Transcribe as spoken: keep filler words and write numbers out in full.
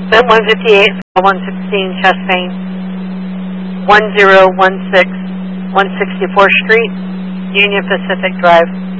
Bit one fifty-eight, one sixteen, Chastain, one zero one six, one sixty-fourth Street, Union Pacific Drive.